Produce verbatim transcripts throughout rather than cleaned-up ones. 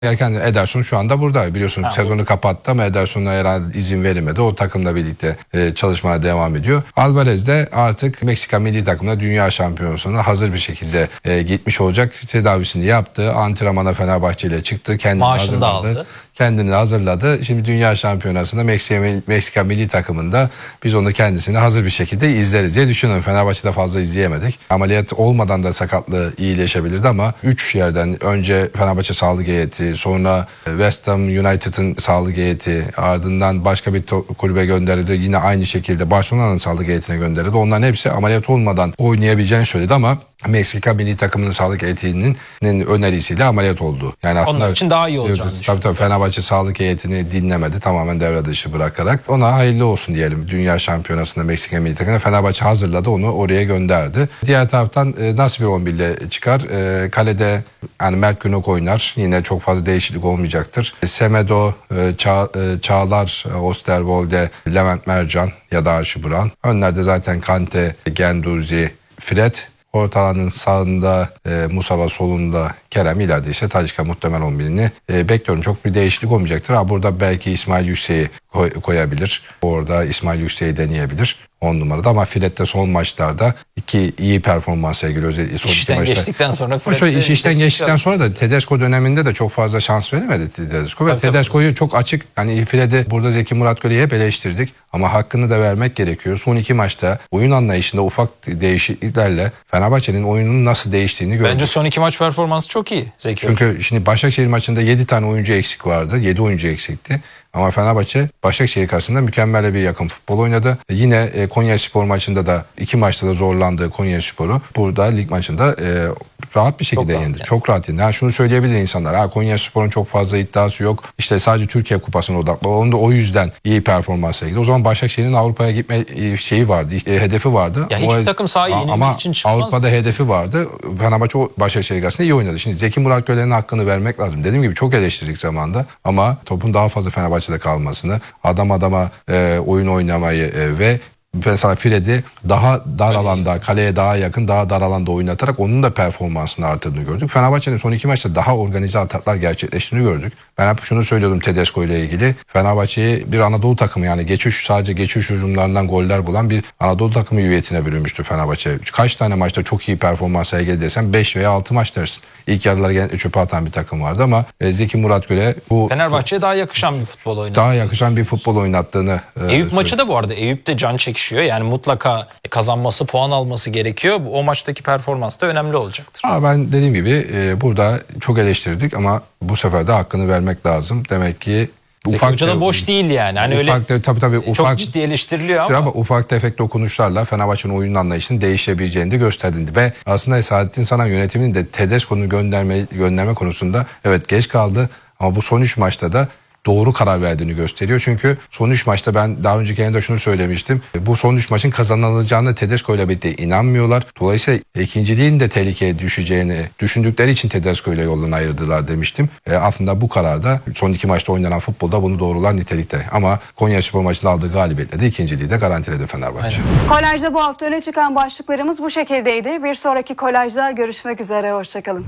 Erken Ederson şu anda burada biliyorsun, ha, sezonu kapattı ama Ederson'a herhalde izin verilmedi. O takımla birlikte e, çalışmaya devam ediyor. Alvarez de artık Meksika milli takımına dünya şampiyonasına hazır bir şekilde e, gitmiş olacak. Tedavisini yaptı. Antrenmana Fenerbahçe ile çıktı. Kendini Maaşını hazırladı. da aldı. Kendini hazırladı. Şimdi dünya şampiyonasında Meksika, Meksika milli takımında biz onu kendisini hazır bir şekilde izleriz diye düşünüyorum. Fenerbahçe'de fazla izleyemedik. Ameliyat olmadan da sakatlığı iyileşebilirdi ama üç yerden önce Fenerbahçe sağlık heyeti, sonra West Ham United'ın sağlık heyeti, ardından başka bir kulübe gönderildi. Yine aynı şekilde Barcelona'nın sağlık heyetine gönderildi. Onların hepsi ameliyat olmadan oynayabileceğini söyledi ama Meksika milli takımının sağlık heyetinin önerisiyle ameliyat oldu. Yani aslında onun için daha iyi olacağını tabii tabii Fenerbahçe sağlık heyetini dinlemedi. Tamamen devre dışı bırakarak. Ona hayırlı olsun diyelim. Dünya şampiyonasında Meksika milli takımına Fenerbahçe hazırladı. Onu oraya gönderdi. Diğer taraftan e, nasıl bir on bir ile çıkar? E, kalede yani Mert Günok oynar. Yine çok fazla değişiklik olmayacaktır. E, Semedo, e, Ça, e, Çağlar, e, Osterwolde, Levent Mercan ya da Archie Brown. Önlerde zaten Kante, Gendouzi, Fred. Ortalanın sağında e, Musaba, solunda Kerem, ileride ise Talisca muhtemel on birini e, bekliyorum. Çok bir değişiklik olmayacaktır. Ha, burada belki İsmail Yüksek'i koy, koyabilir. Orada İsmail Yüksek'i deneyebilir on numarada ama Fred de son maçlarda iki iyi performans sergiliyor. Özellikle son İşten maçta. geçtikten sonra Fred şöyle, iş işten geçtikten sonra da Tedesco döneminde de çok fazla şans verilmedi Tedesco. Ve Tedesco'yu çok açık, hani Fred'i burada Zeki Muratgöl'ü hep eleştirdik ama hakkını da vermek gerekiyor. Son iki maçta oyun anlayışında ufak değişikliklerle Fenerbahçe'nin oyunun nasıl değiştiğini gördük. Bence son iki maç performansı çok iyi Zeki. Çünkü şimdi Başakşehir maçında yedi tane oyuncu eksik vardı. yedi oyuncu eksikti. Ama Fenerbahçe Başakşehir karşısında mükemmel bir yakın futbol oynadı. Yine e, Konyaspor maçında da iki maçta da zorlandığı Konyaspor'u burada lig maçında e, rahat bir şekilde çok yendi. Yani. Çok rahat yendi. Yani şunu söyleyebilir insanlar. Ha, Konyaspor'un çok fazla iddiası yok. İşte sadece Türkiye Kupası'na odaklı. Onun da o yüzden iyi performans sergiledi. O zaman Başakşehir'in Avrupa'ya gitme şeyi vardı. E, hedefi vardı. Ya hiçbir o, takım sahayı yenilmek için çıkmaz. Ama Avrupa'da hedefi vardı. Fenerbahçe o Başakşehir karşısında iyi oynadı. Şimdi Zeki Muratgöl'ün hakkını vermek lazım. Dediğim gibi çok eleştirdik zamanda ama topun daha fazla Fenerbahçe'de kalmasını, adam adama e, oyun oynamayı e, ve mesela Fred'i daha dar alanda, kaleye daha yakın, daha dar alanda oynatarak onun da performansını artırdığını gördük. Fenerbahçe'nin son iki maçta daha organize ataklar gerçekleştiğini gördük. Ben hep şunu söylüyordum Tedesco ile ilgili. Fenerbahçe'yi bir Anadolu takımı, yani geçiş, sadece geçiş hücumlarından goller bulan bir Anadolu takımı hüviyetine bürünmüştü Fenerbahçe. Kaç tane maçta çok iyi performans sergiledi desem beş veya altı maç dersin. İlk yarıları genellikle çöpe atan bir takım vardı ama Zeki Muratgöl'e bu Fenerbahçe'ye daha yakışan bir futbol oynattı. Daha yakışan bir futbol oynattığını. Eyüp e, maçı da bu arada Eyüp de can çekişiyor. Yani mutlaka kazanması, puan alması gerekiyor. O maçtaki performans da önemli olacaktır. Aa, ben dediğim gibi e, burada çok eleştirdik ama bu sefer de hakkını vermek lazım. Demek ki ufak da boş değil yani. Hani ufak öyle de, tabii tabii ufak, çok ciddi eleştiriliyor ama. ama ufak tefek dokunuşlarla Fenerbahçe'nin oyun anlayışının değişebileceğini de gösterdi ve aslında Saadettin Saran yönetiminin de Tedesco'nu gönderme gönderme konusunda evet geç kaldı ama bu son üç maçta da doğru karar verdiğini gösteriyor. Çünkü son üç maçta ben daha önceki yayında şunu söylemiştim. Bu son üç maçın kazanılacağını Tedesco ile birlikte inanmıyorlar. Dolayısıyla ikinciliğin de tehlikeye düşeceğini düşündükleri için Tedesco ile yoldan ayırdılar demiştim. E, aslında bu kararda son iki maçta oynanan futbolda bunu doğrular nitelikte. Ama Konyaspor maçında aldığı galibiyetle de ikinciliği de garantiledi Fenerbahçe. Aynen. Kolajda bu hafta öne çıkan başlıklarımız bu şekildeydi. Bir sonraki kolajda görüşmek üzere. Hoşçakalın.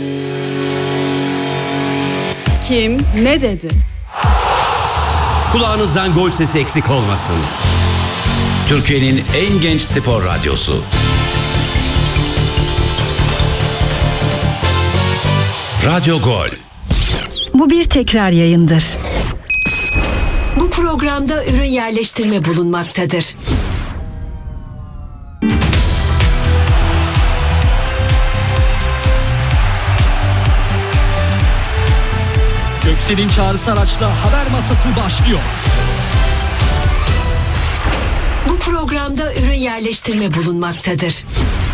Kim ne dedi? Kulağınızdan gol sesi eksik olmasın. Türkiye'nin en genç spor radyosu. Radyo Gol. Bu bir tekrar yayındır. Bu programda ürün yerleştirme bulunmaktadır. Göksel'in çağrısı araçla haber masası başlıyor. Bu programda ürün yerleştirme bulunmaktadır.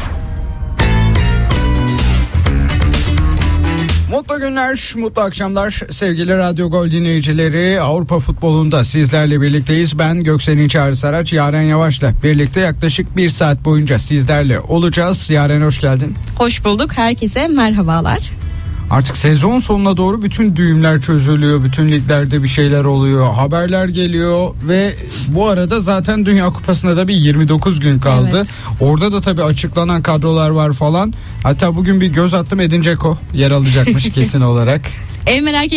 Mutlu günler, mutlu akşamlar sevgili Radyo Gol dinleyicileri. Avrupa futbolunda sizlerle birlikteyiz. Ben Göksel'in çağrısı araç, Yaren Yavaş'la birlikte yaklaşık bir saat boyunca sizlerle olacağız. Yaren hoş geldin. Hoş bulduk, herkese merhabalar. Artık sezon sonuna doğru bütün düğümler çözülüyor. Bütün liglerde bir şeyler oluyor. Haberler geliyor ve bu arada zaten Dünya Kupası'na da bir yirmi dokuz gün kaldı. Evet. Orada da tabii açıklanan kadrolar var falan. Hatta bugün bir göz attım, Edin Dzeko yer alacakmış kesin olarak. En merak